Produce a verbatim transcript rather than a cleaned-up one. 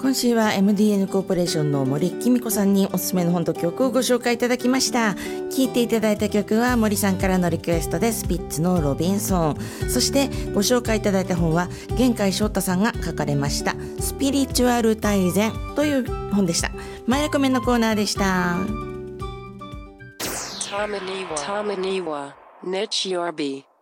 今週は エムディーエヌ コーポレーションの森きみこさんにおすすめの本と曲をご紹介いただきました。聴いていただいた曲は森さんからのリクエストでスピッツのロビンソン、そしてご紹介いただいた本は玄海翔太さんが書かれましたスピリチュアル大全という本でした。マイレコメンのコーナーでした。 タマニワ、タマニワ、ネチヨービー